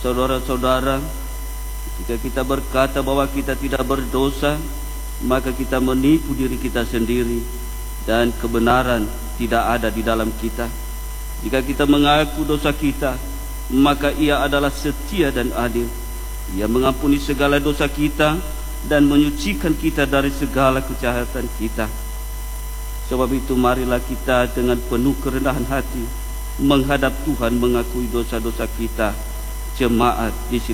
Saudara-saudara, jika kita berkata bahwa kita tidak berdosa, maka kita menipu diri kita sendiri dan kebenaran tidak ada di dalam kita. Jika kita mengaku dosa kita, maka Ia adalah setia dan adil. Ia mengampuni segala dosa kita dan menyucikan kita dari segala kejahatan kita. Sebab itu marilah kita dengan penuh kerendahan hati menghadap Tuhan, mengakui dosa-dosa kita. Jemaat di sini